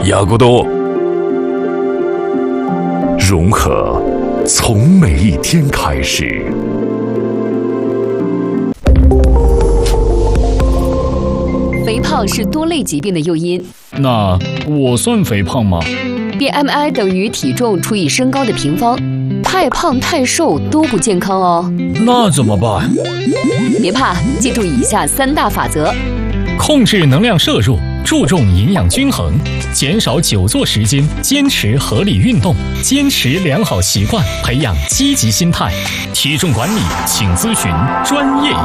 雅古多，融合从每一天开始。 肥胖是多类疾病的诱因。 那我算肥胖吗？ BMI 等于体重除以身高的平方，太胖太瘦都不健康哦。 那怎么办？ 别怕，记住以下3大法则： 控制能量摄入，注重营养均衡，减少久坐时间，坚持合理运动，坚持良好习惯，培养积极心态。体重管理，请咨询专业